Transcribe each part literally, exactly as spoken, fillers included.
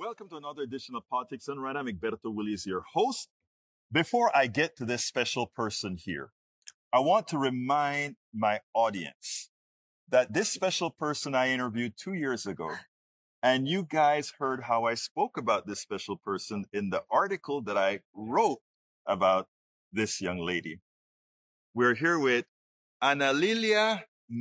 welcome to another edition of Politics Done Right. I'm Egberto Willies, your host. Before I get to this special person here, I want to remind my audience that this special person I interviewed two years ago, and you guys heard how I spoke about this special person in the article that I wrote about this young lady. We're here with Ana Lilia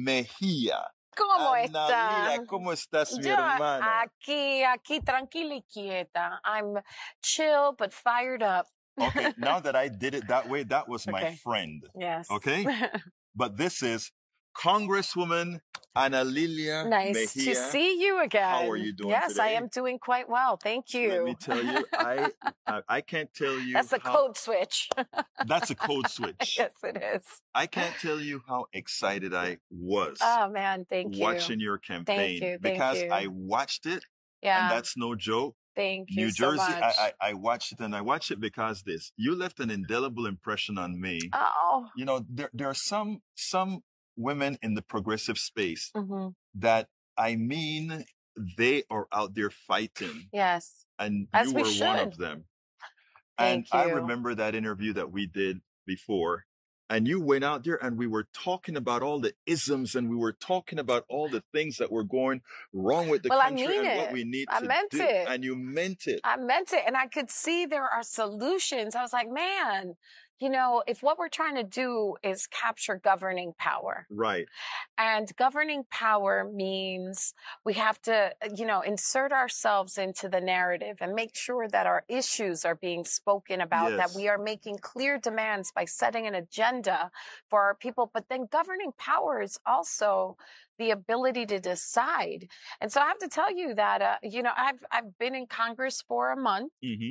Mejia. ¿Cómo Ana está? Lilia, ¿cómo estás, mi Yo hermana? aquí, aquí tranquila y quieta. I'm chill but fired up. Okay, now that I did it that way, that was my Okay. friend. Yes. Okay? But this is Congresswoman Ana Lilia Nice Mejia. to see you again. How are you doing Yes, today? I am doing quite well. Thank you. Let me tell you, I I, I can't tell you. That's a how, code switch. That's a code switch. Yes, it is. I can't tell you how excited I was Oh, man. Thank you. watching your campaign you, thank because you. I watched it, and Yeah. that's no joke. Thank you New so Jersey, much. I, I I watched it, and I watched it because this you left an indelible impression on me. Oh. You know, there there are some some women in the progressive space hmm that I mean they are out there fighting, Yes. and As you we were one should. of them. Thank And I you. remember that interview that we did before, and you went out there and we were talking about all the isms and we were talking about all the things that were going wrong with the Well, I country mean and what it. we need I to meant do. it. And you meant it. I meant it. And I could see there are solutions. I was like, man, you know, if what we're trying to do is capture governing power, Right. and governing power means we have to, you know, insert ourselves into the narrative and make sure that our issues are being spoken about, that Yes. we are making clear demands by setting an agenda for our people. But then governing power is also the ability to decide. And so I have to tell you that, uh, you know, I've, I've been in Congress for a month. hmm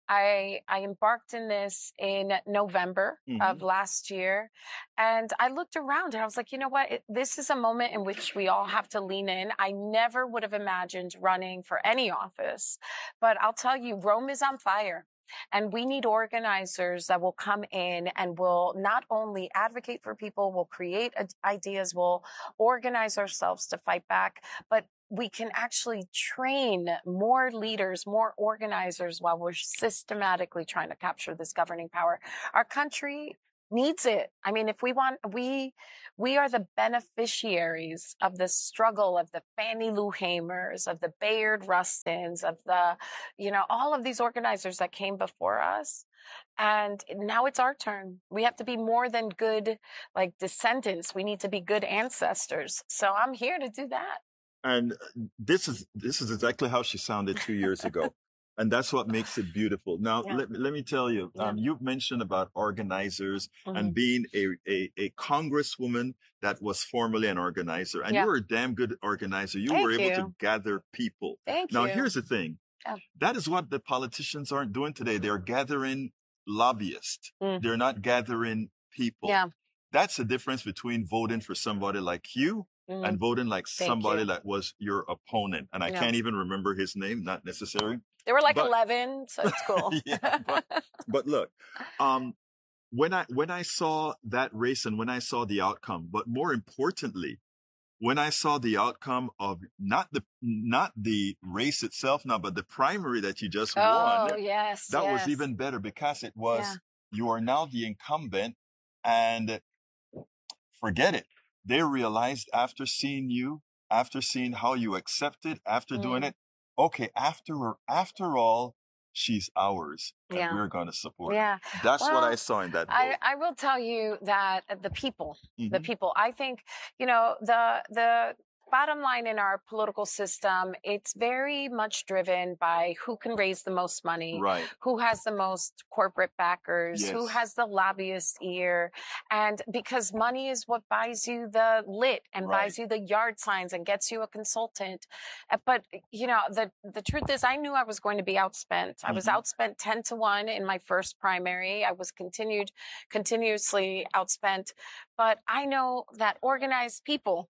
I, I embarked in this in November hmm of last year, and I looked around and I was like, you know what? It, this is a moment in which we all have to lean in. I never would have imagined running for any office, but I'll tell you, Rome is on fire. And we need organizers that will come in and will not only advocate for people, will create ideas, will organize ourselves to fight back, but we can actually train more leaders, more organizers while we're systematically trying to capture this governing power. Our country needs it. I mean, if we want, we, we are the beneficiaries of the struggle of the Fannie Lou Hamers, of the Bayard Rustins, of the, you know, all of these organizers that came before us. And now it's our turn. We have to be more than good, like descendants. We need to be good ancestors. So I'm here to do that. And this is this is exactly how she sounded two years ago. And that's what makes it beautiful. Now, Yeah. let, let me tell you, Yeah. um, you've mentioned about organizers Mhm. and being a, a, a congresswoman that was formerly an organizer. And Yeah. you were a damn good organizer. You Thank were able to you. gather people. Thank Now, you. here's the thing. Yeah. That is what the politicians aren't doing today. They're gathering lobbyists. Mm. They're not gathering people. Yeah. That's the difference between voting for somebody like you Mhm. and voting like Thank somebody you. that was your opponent. And I Yeah. can't even remember his name, not necessary. There were like But eleven, so it's cool. yeah, but, but look, um, when I when I saw that race and when I saw the outcome, but more importantly, when I saw the outcome of not the not the race itself now, but the primary that you just Oh, won, yes, that was yes. even better because it was Yeah. you are now the incumbent, and forget it. They realized after seeing you, after seeing how you accepted, after doing Mm. it, okay, after after all, she's ours, and Yeah. we're going to support her. Yeah. That's what I Well, saw in that I, vote. I will tell you that the people, the hmm people, I think, you know, the, the, bottom line in our political system, it's very much driven by who can raise the most money, Right. who has the most corporate backers, who Yes. has the lobbyist ear. And because money is what buys you the lit and Right. buys you the yard signs and gets you a consultant. Uh, But, you know, the, the truth is I knew I was going to be outspent. I was Mhm. outspent ten to one in my first primary. I was continued, continuously outspent. But I know that organized people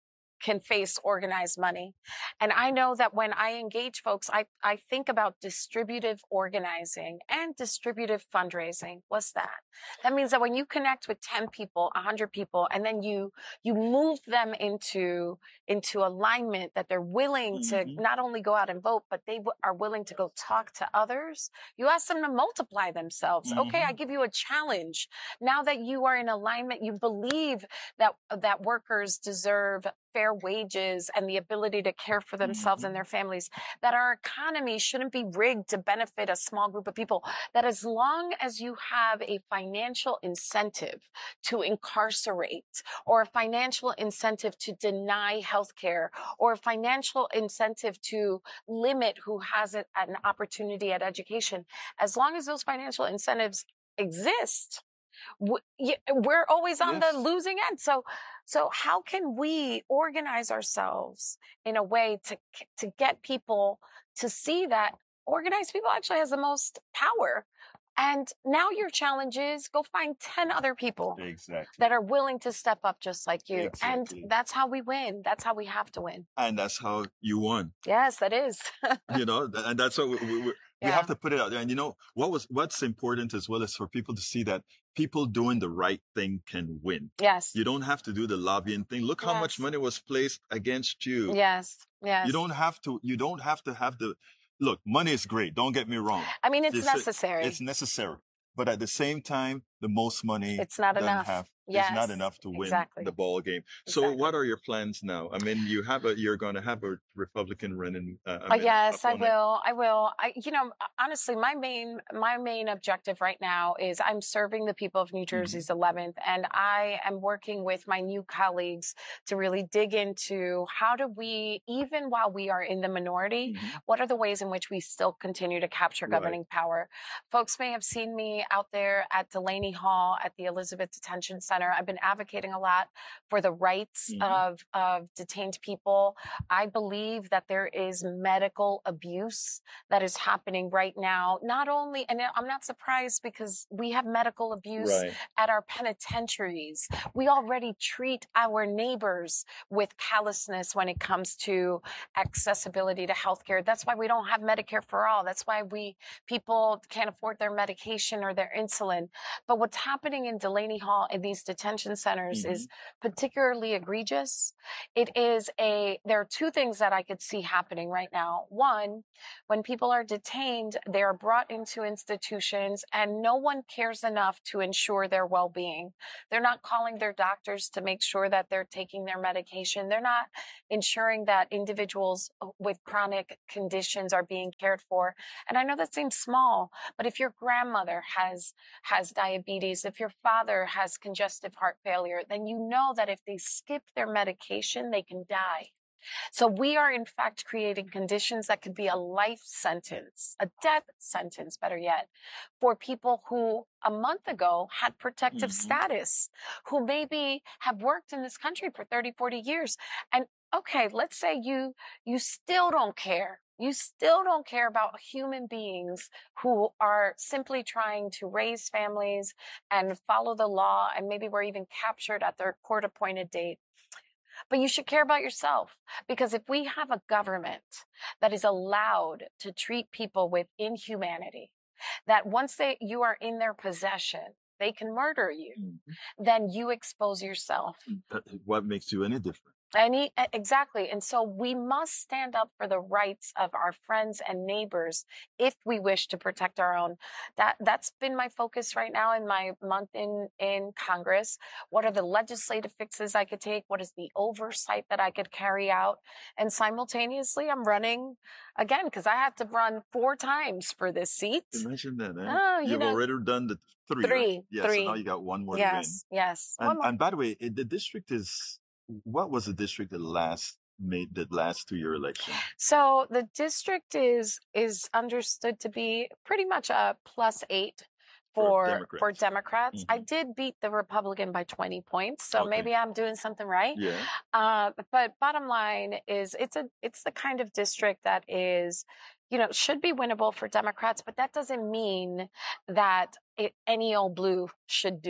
can face organized money. And I know that when I engage folks, I, I think about distributive organizing and distributive fundraising. What's that? That means that when you connect with ten people, one hundred people, and then you you move them into into alignment that they're willing to Mhm. not only go out and vote, but they w- are willing to go talk to others. You ask them to multiply themselves. Okay, I Mhm. give you a challenge. Now that you are in alignment, you believe that that workers deserve fair wages and the ability to care for themselves and Mhm. their families, that our economy shouldn't be rigged to benefit a small group of people, that as long as you have a financial incentive to incarcerate or a financial incentive to deny health care or a financial incentive to limit who has it at an opportunity at education, as long as those financial incentives exist, w- y- we're always on the Yes. losing end. So, so how can we organize ourselves in a way to to get people to see that organized people actually has the most power? And now your challenge is go find ten other people Exactly. that are willing to step up just like you. And Exactly. that's how we win. That's how we have to win. And that's how you won. Yes, that is. You know, th- and that's what we, we, we we Yeah. have to put it out there. And you know, what was what's important as well is for people to see that people doing the right thing can win. Yes. You don't have to do the lobbying thing. Look how much Yes. money was placed against you. Yes. Yes. You don't have to. You don't have to have the. Look, money is great. Don't get me wrong. I mean, it's It's a- necessary. It's necessary, but at the same time, the most money It's not doesn't enough. have. Yes, It's not enough to win exactly. the ball game. So, Exactly. what are your plans now? I mean, you have a. You're going to have a Republican running. Uh, I Oh, mean, yes, I opponent. will. I will. I, you know, honestly, my main, my main objective right now is I'm serving the people of New Jersey's eleventh, and I am working with my new colleagues to really dig into how do we, even while we are in the minority, Mhm. what are the ways in which we still continue to capture Right. governing power? Folks may have seen me out there at Delaney Hall at the Elizabeth Detention Center. I've been advocating a lot for the rights Mhm. of, of detained people. I believe that there is medical abuse that is happening right now. Not only, and I'm not surprised because we have medical abuse Right. at our penitentiaries. We already treat our neighbors with callousness when it comes to accessibility to healthcare. That's why we don't have Medicare for all. That's why we people can't afford their medication or their insulin. But what's happening in Delaney Hall in these detention centers Mhm. is particularly egregious. It is a, there are two things that I could see happening right now. One, when people are detained, they are brought into institutions and no one cares enough to ensure their well-being. They're not calling their doctors to make sure that they're taking their medication. They're not ensuring that individuals with chronic conditions are being cared for. And I know that seems small, but if your grandmother has, has diabetes, if your father has congestive heart failure, then you know that if they skip their medication, they can die. So we are in fact creating conditions that could be a life sentence, a death sentence, better yet, for people who a month ago had protective Mhm. status, who maybe have worked in this country for thirty, forty years. And okay, let's say you, you still don't care. You still don't care about human beings who are simply trying to raise families and follow the law. And maybe were even captured at their court appointed date. But you should care about yourself, because if we have a government that is allowed to treat people with inhumanity, that once they, you are in their possession, they can murder you, Mhm. then you expose yourself. That- What makes you any different? Any, e- exactly. And so we must stand up for the rights of our friends and neighbors if we wish to protect our own. That, that's been my focus right now in my month in, in Congress. What are the legislative fixes I could take? What is the oversight that I could carry out? And simultaneously, I'm running again, because I have to run four times for this seat. Imagine that. Eh? Oh, you You've know, already done the three. Three, Right? Yeah. three. So now you got one more Yes, yes. to One win. more. And, and by the way, it, the district is. What was the district that last made the last two year election? So the district is is understood to be pretty much a plus eight For for Democrats. for Democrats. I Mhm. did beat the Republican by twenty points, so Okay. maybe I'm doing something right. Yeah. Uh, but bottom line is, it's a it's the kind of district that is, you know, should be winnable for Democrats, but that doesn't mean that it, any old blue should do.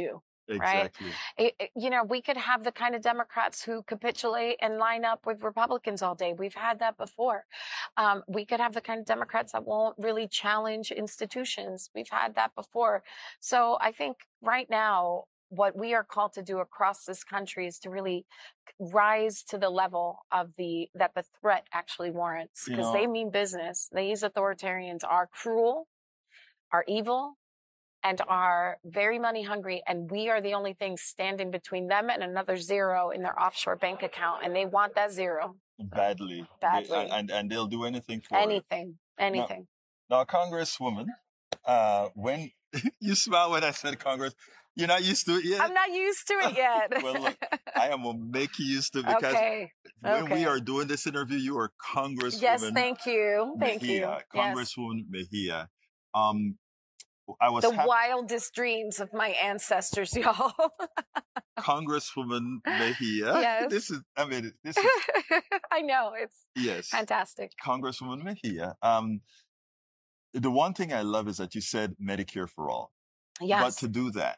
Exactly. Right? It, it- you know, we could have the kind of Democrats who capitulate and line up with Republicans all day. We've had that before. Um, we could have the kind of Democrats that won't really challenge institutions. We've had that before. So I think right now, what we are called to do across this country is to really rise to the level of the that the threat actually warrants, You because know, they mean business. These authoritarians are cruel, are evil, and are very money hungry, and we are the only thing standing between them and another zero in their offshore bank account, and they want that zero badly. They, badly. and, and they'll do anything for it. Anything, anything. Now, Congresswoman, uh, when you smile when I said Congress, you're not used to it yet? I'm not used to it yet. Well, look, I am going to make you used to it, because Okay. when Okay. we are doing this interview, you are Congresswoman Yes, thank you. Thank Mejia. you. Yes. Congresswoman Mejia. Um, I was The hap- wildest dreams of my ancestors, y'all. Congresswoman Mejia. Yes. This is, I mean, this is, I know, it's yes. fantastic. Congresswoman Mejia. Um, the one thing I love is that you said Medicare for all. Yes. But to do that,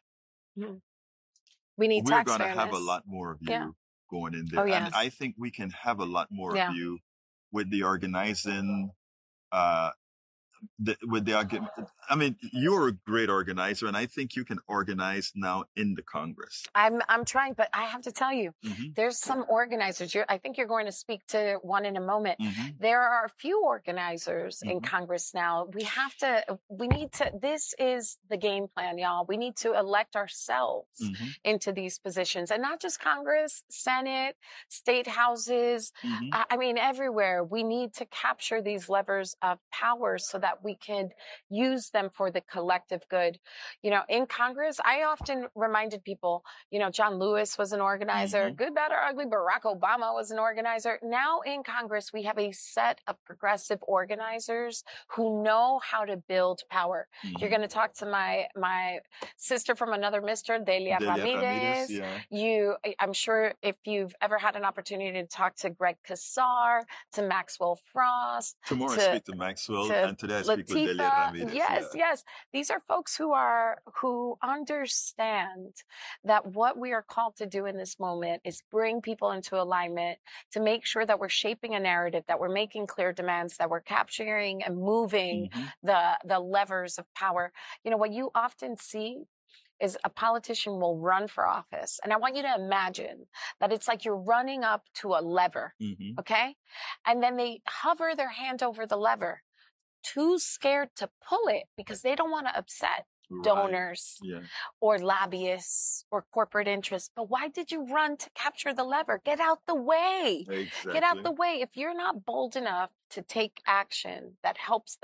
we need we're tax going to fairness. have a lot more of you Yeah. going in there. Oh, yes. And I think we can have a lot more Yeah. of you with the organizing, uh, the, with the, organ- I mean, you're a great organizer, and I think you can organize now in the Congress. I'm I'm trying, but I have to tell you, Mhm. there's some organizers. You're, I think you're going to speak to one in a moment. Mhm. There are a few organizers in Mhm. Congress now. We have to, we need to, this is the game plan, y'all. We need to elect ourselves Mhm. into these positions, and not just Congress, Senate, state houses. Mhm. I I mean, everywhere. We need to capture these levers of power so that we can use them for the collective good. You know, in Congress, I often reminded people, you know, John Lewis was an organizer, Mhm. good, bad, or ugly. Barack Obama was an organizer. Now in Congress, we have a set of progressive organizers who know how to build power. Mhm. You're going to talk to my my sister from another mister, Delia, Delia Ramirez. Ramirez, yeah. You, I'm sure if you've ever had an opportunity to talk to Greg Kassar, to Maxwell Frost, Tomorrow to, I speak to Maxwell, to and today I speak with Delia Latifa. Ramirez. Yes, yeah. yes. These are folks who are, who understand that what we are called to do in this moment is bring people into alignment, to make sure that we're shaping a narrative, that we're making clear demands, that we're capturing and moving Mhm. the, the levers of power. You know, what you often see is a politician will run for office. And I want you to imagine that it's like you're running up to a lever, Mhm. okay? And then they hover their hand over the lever, too scared to pull it because they don't want to upset Right. donors Yeah. or lobbyists or corporate interests. But why did you run to capture the lever? Get out the way. Exactly. Get out the way. If you're not bold enough to take action that helps